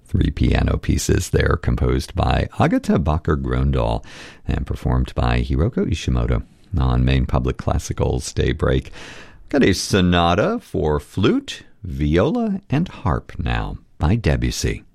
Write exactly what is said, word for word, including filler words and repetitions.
Three piano pieces there composed by Agatha Bacher-Gröndal and performed by Hiroko Ishimoto on Maine Public Classical's Daybreak. Got a sonata for flute, viola, and harp now by Debussy.